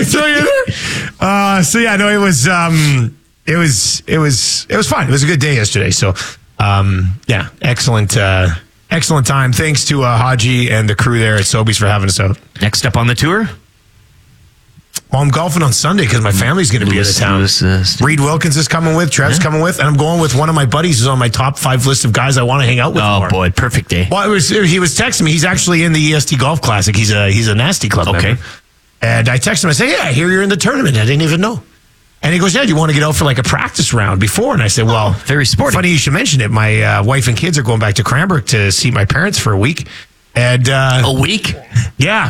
throw you in there. So yeah, no, it was fun. It was a good day yesterday. So yeah, excellent time. Thanks to Haji and the crew there at Sobeys for having us out. Next up on the tour? Well, I'm golfing on Sunday because my family's going to be out of town. Reed Wilkins is coming with, Trev's coming with, and I'm going with one of my buddies who's on my top 5 list of guys I want to hang out with. Oh more. boy, perfect day. Well, he was texting me. He's actually in the EST Golf Classic. He's a Nasty Club member. And I texted him. I said, "Yeah, I hear you're in the tournament. I didn't even know." And he goes, "Yeah, do you want to get out for like a practice round before?" And I said, "Well, very sporty. Funny you should mention it. My wife and kids are going back to Cranbrook to see my parents for a week." And a week? Yeah.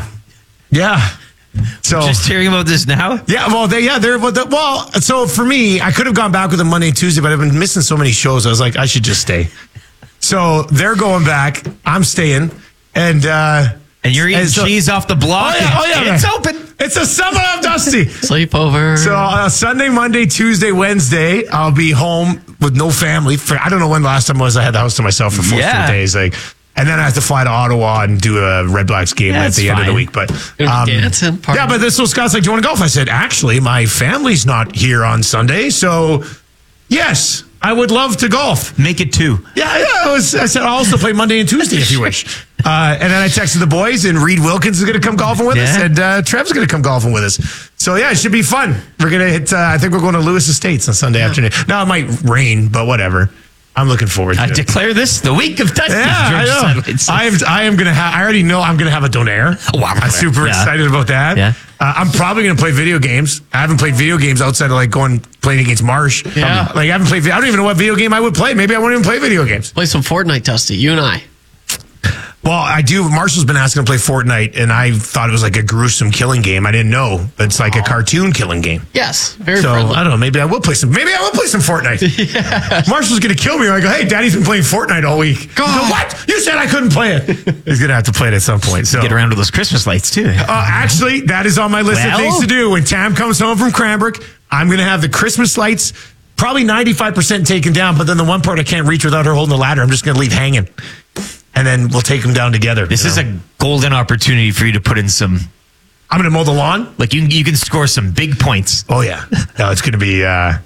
So just hearing about this now? Yeah, well, so for me, I could have gone back with them Monday and Tuesday, but I've been missing so many shows. I was like, I should just stay. So they're going back. I'm staying, and you're eating cheese off the block. Oh yeah, it's open. It's a summer of Dusty sleepover. So Sunday, Monday, Tuesday, Wednesday, I'll be home with no family. I don't know when the last time was I had the house to myself for 4 straight days. And then I have to fly to Ottawa and do a Red Blacks game at the end of the week. But dancing, but this was Scott's like, "Do you want to golf?" I said, "Actually, my family's not here on Sunday, so yes, I would love to golf. Make it 2." Yeah. I said I'll also play Monday and Tuesday if you wish. And then I texted the boys, and Reed Wilkins is going to come golfing with us, and Trev's going to come golfing with us. So yeah, it should be fun. We're going to hit. I think we're going to Lewis Estates on Sunday afternoon. Now it might rain, but whatever. I'm looking forward to it. I declare this the week of Dusty. Yeah, I know. I am going to have, I already know I'm going to have a donaire. I'm super excited about that. Yeah. I'm probably going to play video games. I haven't played video games outside of playing against Marsh. Yeah. I haven't played, I don't even know what video game I would play. Maybe I won't even play video games. Play some Fortnite, Dusty. You and I. Well, I do. Marshall's been asking to play Fortnite, and I thought it was like a gruesome killing game. I didn't know it's like a cartoon killing game. Yes, very so friendly. I don't know. Maybe I will play some. Maybe I will play some Fortnite. Yeah. Marshall's gonna kill me. I go, "Hey, Daddy's been playing Fortnite all week." Go, "What? You said I couldn't play it." He's gonna have to play it at some point. So get around to those Christmas lights too. Actually, that is on my list of things to do. When Tam comes home from Cranbrook, I'm gonna have the Christmas lights probably 95% taken down. But then the one part I can't reach without her holding the ladder, I'm just gonna leave hanging. And then we'll take them down together. This is a golden opportunity for you to put in some. I'm going to mow the lawn. Like you can score some big points. Oh yeah, no, it's going to be. I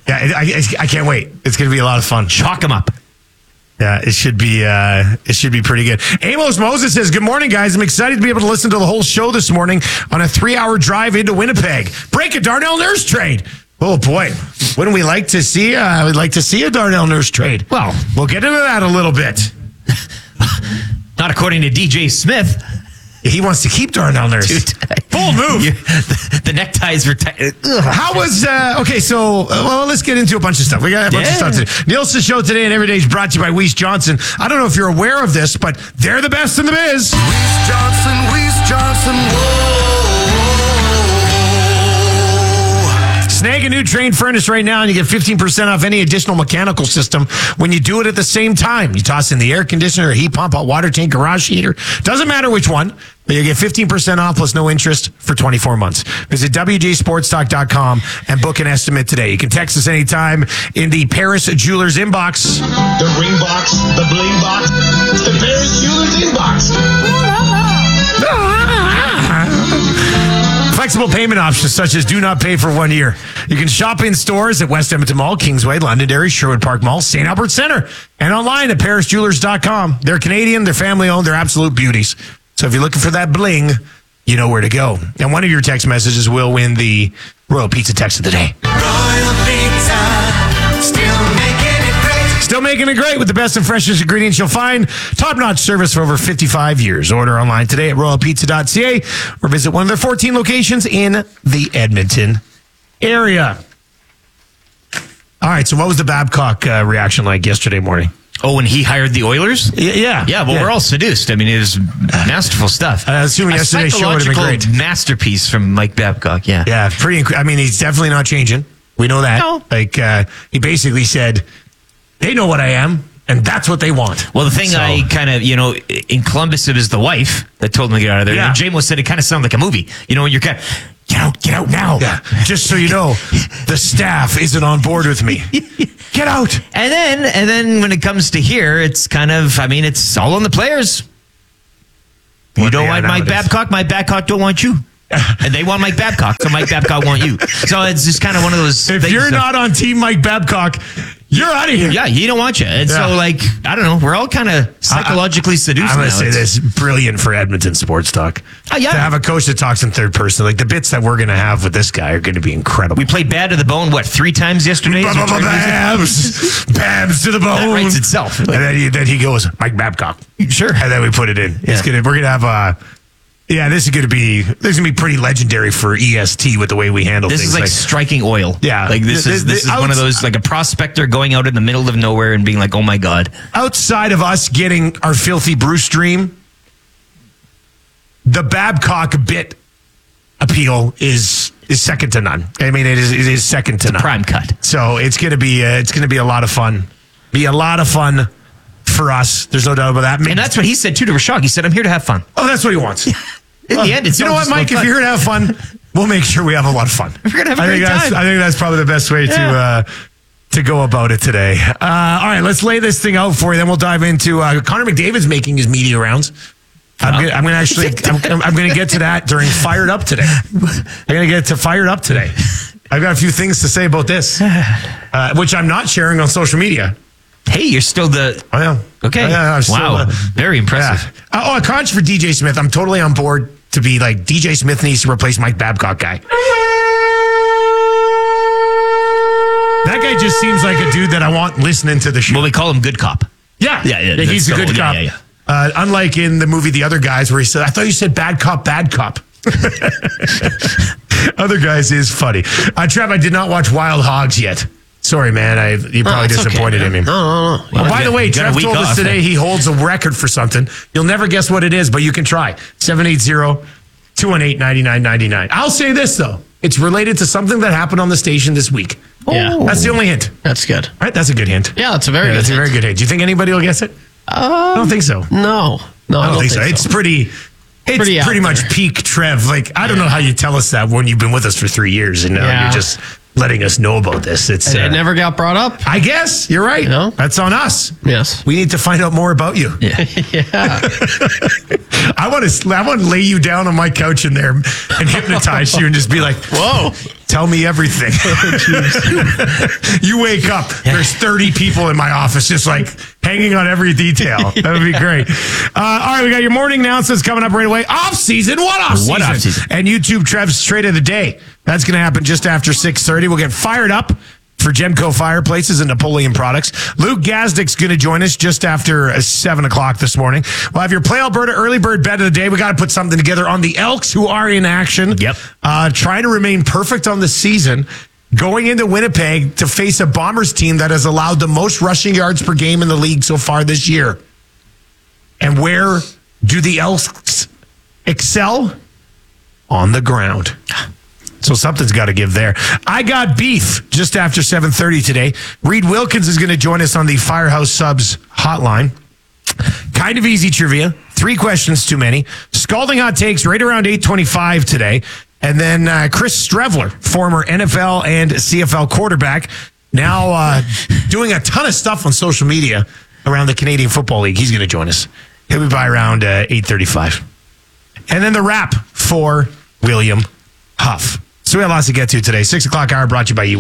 can't wait. It's going to be a lot of fun. Chalk them up. Yeah, it should be. It should be pretty good. Amos Moses says, "Good morning, guys. I'm excited to be able to listen to the whole show this morning on a 3-hour drive into Winnipeg. Break a Darnell Nurse trade." Oh boy, wouldn't we like to see? We'd like to see a Darnell Nurse trade. Well, we'll get into that a little bit. Not according to DJ Smith. He wants to keep Darnell Nurse. Bold move. The neckties were tight. How was, okay, so, let's get into a bunch of stuff. We got a bunch of stuff to do. Nielsen's show today and every day is brought to you by Weiss Johnson. I don't know if you're aware of this, but they're the best in the biz. Weiss Johnson, whoa. Snag a new Trane furnace right now and you get 15% off any additional mechanical system when you do it at the same time. You toss in the air conditioner, a heat pump, a water tank, garage heater. Doesn't matter which one, but you get 15% off plus no interest for 24 months. Visit WJSportsTalk.com and book an estimate today. You can text us anytime in the Paris Jewelers inbox. The ring box, the bling box, the Paris Jewelers inbox. Flexible payment options such as do not pay for 1 year. You can shop in stores at West Edmonton Mall, Kingsway, Londonderry, Sherwood Park Mall, St. Albert Center, and online at parisjewelers.com. They're Canadian, they're family owned, they're absolute beauties. So if you're looking for that bling, you know where to go. And one of your text messages will win the Royal Pizza Text of the Day. Royal Pizza, Still making it great with the best and freshest ingredients you'll find. Top-notch service for over 55 years. Order online today at royalpizza.ca or visit one of their 14 locations in the Edmonton area. All right, so what was the Babcock reaction like yesterday morning? Oh, when he hired the Oilers? Yeah. We're all seduced. I mean, it was masterful stuff. Assuming yesterday's show would have been great. Masterpiece from Mike Babcock, yeah. Yeah, pretty. I mean, he's definitely not changing. We know that. No. He basically said, they know what I am, and that's what they want. Well, the thing I kind of, in Columbus, it was the wife that told him to get out of there. Yeah. And J-Mo said it kind of sounded like a movie. When you're kind of, get out now. Yeah. Just so you know, the staff isn't on board with me. Get out. And then when it comes to here, it's kind of, it's all on the players. You don't want my Babcock don't want you. And they want Mike Babcock, so Mike Babcock want you. So it's just kind of one of those If things you're that- not on Team Mike Babcock, you're out of here. Yeah, he don't want you. And Yeah. so, like, I don't know. We're all kind of psychologically seduced I'm going now. to say It's- this: brilliant for Edmonton sports talk. yeah. To have a coach that talks in third person, like the bits that we're going to have with this guy are going to be incredible. We played Bad to the Bone, 3 times yesterday? Babs, Babs to the bone. That writes itself. And then he goes, Mike Babcock. Sure. And then we put it in. Yeah. We're gonna have this is gonna be pretty legendary for EST with the way we handle This things. is like striking oil. Yeah. Like this is one of those, like a prospector going out in the middle of nowhere and being like, oh my God. Outside of us getting our filthy Bruce dream, the Babcock bit appeal is second to none. I mean, it is second to none. Prime cut. So it's gonna be a lot of fun. Be a lot of fun for us. There's no doubt about that. And that's what he said too to Rashog. He said, I'm here to have fun. Oh, that's what he wants. In the end, it's you know all what, just Mike? about If you're here to have fun, we'll make sure we have a lot of fun. We're gonna have a great time. I think that's probably the best way to go about it today. All right, let's lay this thing out for you. Then we'll dive into Connor McDavid's making his media rounds. I'm going to get to that during Fired Up today. I'm going to get to Fired Up today. I've got a few things to say about this, which I'm not sharing on social media. Hey, you're still the... I am. Okay. I'm still, wow. Very impressive. Yeah. A crunch for DJ Smith. I'm totally on board to be like, DJ Smith needs to replace Mike Babcock guy. That guy just seems like a dude that I want listening to the show. Well, we call him Good Cop. Yeah. Yeah, He's a that's good the- cop. yeah. Unlike in the movie The Other Guys, where he said, I thought you said bad cop, bad cop. Other Guys is funny. Trev, I did not watch Wild Hogs yet. Sorry, man. You probably it's okay, disappointed in man. me. No. Oh, by the way, You got a Trev week told us off. today he holds a record for something. You'll never guess what it is, but you can try. 780-218-9999. I'll say this, though. It's related to something that happened on the station this week. Yeah. That's the only hint. That's good. All right, that's a good hint. Yeah, that's a very good That's a hint. very good hint. Do you think anybody will guess it? I don't think so. No, I don't think so. It's pretty Pretty out much there. peak Trev. Like, I don't know how you tell us that when you've been with us for 3 years and now Yeah. you're just letting us know about this. It's It never got brought up. I guess you're right. know? That's on us. Yes. We need to find out more about you. Yeah. Yeah. I want to lay you down on my couch in there and hypnotize you and just be like, Whoa. tell me everything. You wake up, there's 30 people in my office just like hanging on every detail. That would be great. All right, we got your morning announcements coming up right away. Off season. What off season? What off season? And YouTube Trev's trade of the day. That's going to happen just after 6:30. We'll get fired up for Gemco Fireplaces and Napoleon Products. Luke Gazdick's going to join us just after 7 o'clock this morning. We'll have your Play Alberta early bird bet of the day. We got to put something together on the Elks who are in action. Yep. Trying to remain perfect on the season. Going into Winnipeg to face a Bombers team that has allowed the most rushing yards per game in the league so far this year. And where do the Elks excel? On the ground. So something's got to give there. I got beef just after 7:30 today. Reed Wilkins is going to join us on the Firehouse Subs hotline. Kind of easy trivia. 3 questions too many. Scalding hot takes right around 8:25 today. And then Chris Strevler, former NFL and CFL quarterback, now doing a ton of stuff on social media around the Canadian Football League. He's going to join us. He'll be by around 8:35. And then the wrap for William Huff. So we have lots to get to today. 6 o'clock hour brought to you by you.